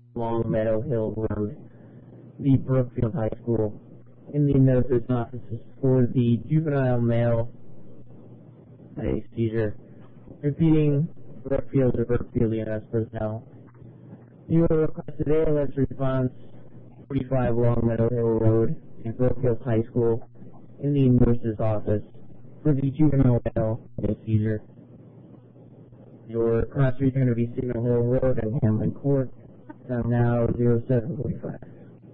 Long Meadow Hill Road, the Brookfield High School, in the nurse's offices for the juvenile male a seizure. Repeating Brookfield or Brookfield EMS personnel. You are requested ALS response 45 Long Meadow Hill Road in Brookfield High School in the nurse's office for the juvenile male a seizure. Your cross streets are going to be Signal Hill Road and Hamlin Court. Now 0745.